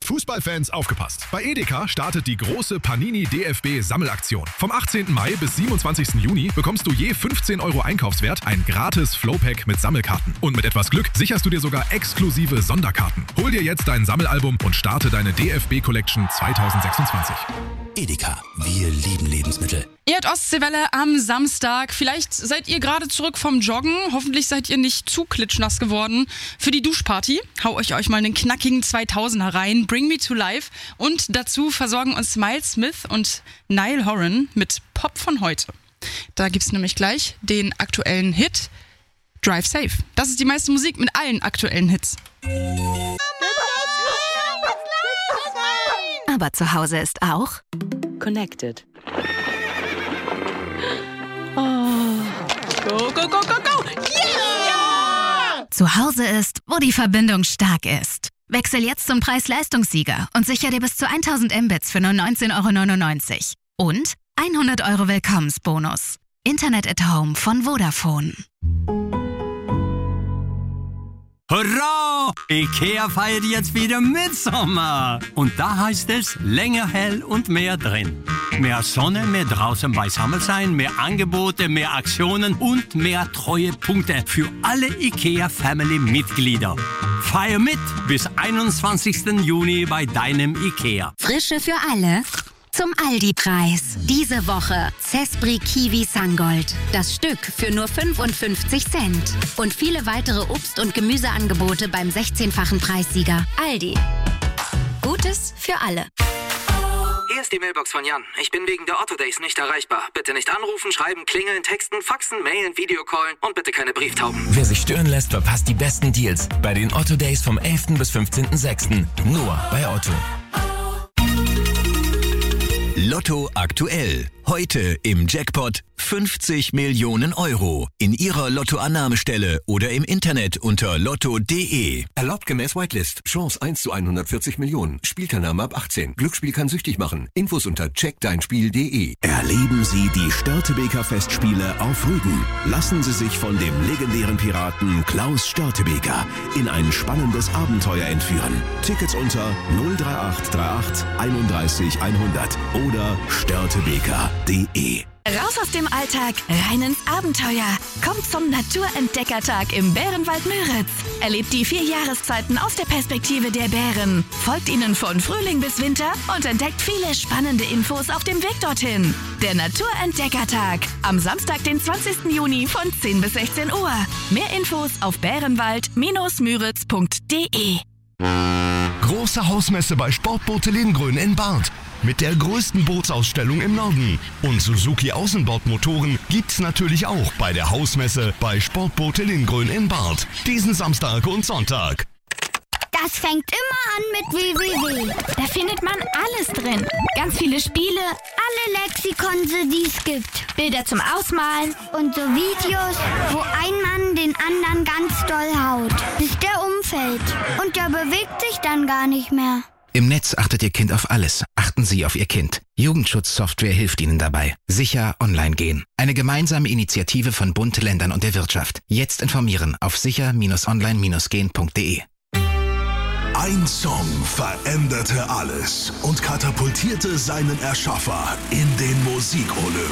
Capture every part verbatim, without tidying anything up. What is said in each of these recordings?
Fußballfans, aufgepasst! Bei Edeka startet die große Panini D F B-Sammelaktion. Vom achtzehnten Mai bis siebenundzwanzigsten Juni bekommst du je fünfzehn Euro Einkaufswert ein gratis Flowpack mit Sammelkarten. Und mit etwas Glück sicherst du dir sogar exklusive Sonderkarten. Hol dir jetzt dein Sammelalbum und starte deine D F B-Collection zweitausendsechsundzwanzig. Edeka, wir lieben Lebensmittel. Ihr hört Ostseewelle am Samstag. Vielleicht seid ihr gerade zurück vom Joggen. Hoffentlich seid ihr nicht zu klitschnass geworden. Für die Duschparty hau euch euch mal einen knackigen zweitausender rein. Bring Me to Life. Und dazu versorgen uns Miles Smith und Niall Horan mit Pop von heute. Da gibt's nämlich gleich den aktuellen Hit Drive Safe. Das ist die meiste Musik mit allen aktuellen Hits. Aber zu Hause ist auch Connected. Oh. Go, go, go, go, go! Yeah! Zu Hause ist, wo die Verbindung stark ist. Wechsel jetzt zum Preis-Leistungssieger und sicher dir bis zu tausend Mbits für nur neunzehn Euro neunundneunzig. Und hundert Euro Willkommensbonus. Internet at Home von Vodafone. Hurra! Ikea feiert jetzt wieder Mitsommer. Und da heißt es länger hell und mehr drin. Mehr Sonne, mehr draußen beisammen sein, mehr Angebote, mehr Aktionen und mehr Treuepunkte für alle Ikea-Family-Mitglieder. Feier mit bis einundzwanzigsten Juni bei deinem Ikea. Frische für alle zum Aldi-Preis. Diese Woche Zespri Kiwi Sangold. Das Stück für nur fünfundfünfzig Cent. Und viele weitere Obst- und Gemüseangebote beim sechzehnfachen Preissieger. Aldi. Gutes für alle. Hier ist die Mailbox von Jan. Ich bin wegen der Otto Days nicht erreichbar. Bitte nicht anrufen, schreiben, klingeln, texten, faxen, mailen, Videocallen und bitte keine Brieftauben. Wer sich stören lässt, verpasst die besten Deals bei den Otto Days vom elften bis fünfzehnten sechsten Nur bei Otto. Lotto aktuell. Heute im Jackpot fünfzig Millionen Euro. In Ihrer Lottoannahmestelle oder im Internet unter lotto punkt de. Erlaubt gemäß Whitelist. Chance eins zu hundertvierzig Millionen. Spielteilnahme ab achtzehn. Glücksspiel kann süchtig machen. Infos unter check dein spiel punkt de. Erleben Sie die Störtebeker Festspiele auf Rügen. Lassen Sie sich von dem legendären Piraten Klaus Störtebeker in ein spannendes Abenteuer entführen. Tickets unter null drei acht drei acht einunddreißig hundert oder störtebeker punkt de. Raus aus dem Alltag, rein ins Abenteuer. Kommt zum Naturentdeckertag im Bärenwald Müritz. Erlebt die vier Jahreszeiten aus der Perspektive der Bären. Folgt ihnen von Frühling bis Winter und entdeckt viele spannende Infos auf dem Weg dorthin. Der Naturentdeckertag am Samstag, den zwanzigsten Juni von zehn bis sechzehn Uhr. Mehr Infos auf bärenwald Müritz punkt de. Große Hausmesse bei Sportboote Lindgrün in Barth. Mit der größten Bootsausstellung im Norden. Und Suzuki Außenbordmotoren gibt's natürlich auch bei der Hausmesse bei Sportboote Lindgrün in Barth. Diesen Samstag und Sonntag. Das fängt immer an mit w w w. Da findet man alles drin. Ganz viele Spiele, alle Lexikonse, die es gibt. Bilder zum Ausmalen und so Videos, wo ein Mann den anderen ganz doll haut, bis der umfällt. Und der bewegt sich dann gar nicht mehr. Im Netz achtet Ihr Kind auf alles. Achten Sie auf Ihr Kind. Jugendschutzsoftware hilft Ihnen dabei. Sicher online gehen. Eine gemeinsame Initiative von Bund, Ländern und der Wirtschaft. Jetzt informieren auf sicher online gehen punkt de. Ein Song veränderte alles und katapultierte seinen Erschaffer in den Musikolymp.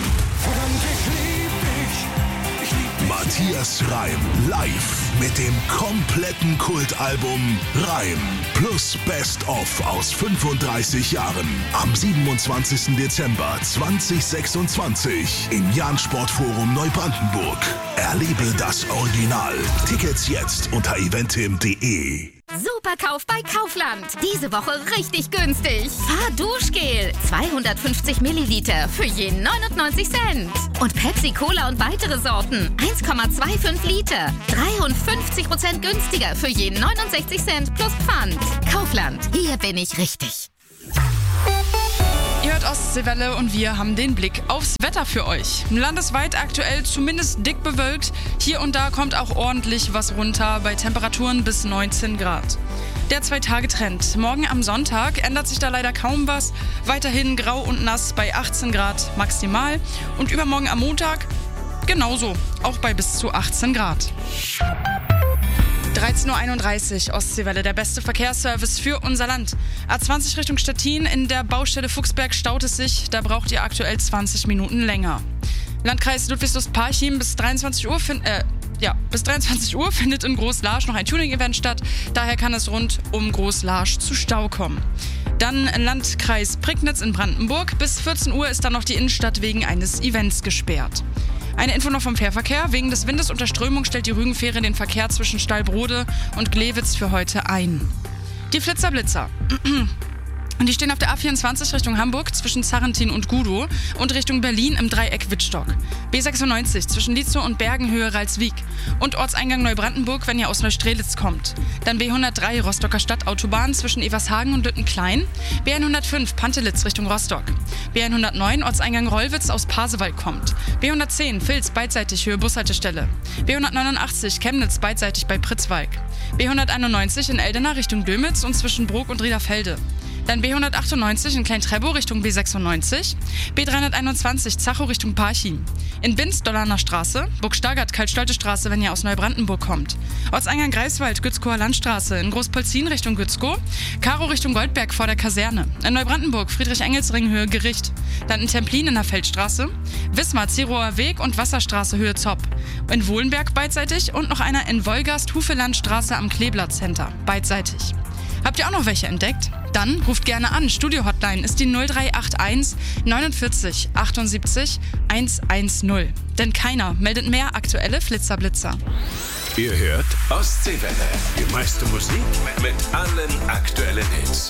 Matthias Reim live mit dem kompletten Kultalbum Reim plus Best of aus fünfunddreißig Jahren am siebenundzwanzigsten Dezember zweitausendsechsundzwanzig im Jahn-Sportforum Neubrandenburg. Erlebe das Original. Tickets jetzt unter eventim punkt de. Superkauf bei Kaufland. Diese Woche richtig günstig. Fahrduschgel. zweihundertfünfzig Milliliter für je neunundneunzig Cent. Und Pepsi Cola und weitere Sorten. eins Komma fünfundzwanzig Liter. dreiundfünfzig Prozent günstiger für je neunundsechzig Cent plus Pfand. Kaufland. Hier bin ich richtig. Ihr hört Ostseewelle und wir haben den Blick aufs Wetter für euch. Landesweit aktuell zumindest dick bewölkt. Hier und da kommt auch ordentlich was runter bei Temperaturen bis neunzehn Grad. Der Zwei-Tage-Trend. Morgen am Sonntag ändert sich da leider kaum was. Weiterhin grau und nass bei achtzehn Grad maximal. Und übermorgen am Montag genauso, auch bei bis zu achtzehn Grad. dreizehn Uhr einunddreißig, Ostseewelle, der beste Verkehrsservice für unser Land. A zwanzig Richtung Stettin, in der Baustelle Fuchsberg staut es sich, da braucht ihr aktuell zwanzig Minuten länger. Landkreis Ludwigslust-Parchim bis dreiundzwanzig Uhr, fin- äh, ja, bis dreiundzwanzig Uhr findet in Groß-Laasch noch ein Tuning-Event statt, daher kann es rund um Groß-Laasch zu Stau kommen. Dann Landkreis Prignitz in Brandenburg, bis vierzehn Uhr ist dann noch die Innenstadt wegen eines Events gesperrt. Eine Info noch vom Fährverkehr. Wegen des Windes und der Strömung stellt die Rügenfähre den Verkehr zwischen Stallbrode und Glewitz für heute ein. Die Flitzer-Blitzer. Die stehen auf der A vierundzwanzig Richtung Hamburg zwischen Zarrentin und Gudow und Richtung Berlin im Dreieck Wittstock. B sechsundneunzig zwischen Lietzow und Bergenhöhe Ralswiek und Ortseingang Neubrandenburg, wenn ihr aus Neustrelitz kommt. Dann B hundertdrei Rostocker Stadtautobahn zwischen Evershagen und Lüttenklein. B hundertfünf Pantelitz Richtung Rostock. B hundertneun Ortseingang Rollwitz aus Pasewalk kommt. B hundertzehn Vils beidseitig Höhe Bushaltestelle. B hundertneunundachtzig Chemnitz beidseitig bei Pritzwalk. B hunderteinundneunzig in Eldena Richtung Dömitz und zwischen Brok und Riederfelde. Dann B hundertachtundneunzig in Klein-Trebow Richtung B sechsundneunzig, B dreihunderteinundzwanzig Zachow Richtung Parchim, in Binz Dollaner Straße, Burg-Stargard Kaltstolte Straße, wenn ihr aus Neubrandenburg kommt, Ortseingang Greifswald Gützkower Landstraße, in Großpolzin Richtung Gützkow, Karow Richtung Goldberg vor der Kaserne, in Neubrandenburg Friedrich-Engels-Ring Höhe Gericht, dann in Templin in der Feldstraße, Wismar Zerower Weg und Wasserstraße Höhe Zopp, in Wohlenberg beidseitig und noch einer in Wolgast Hufelandstraße am Kleeblatt Center beidseitig. Habt ihr auch noch welche entdeckt? Dann ruft gerne an. Studio-Hotline ist die null drei acht eins neunundvierzig achtundsiebzig hundertzehn. Denn keiner meldet mehr aktuelle Flitzer-Blitzer. Ihr hört Ostseewelle. Die meiste Musik mit allen aktuellen Hits.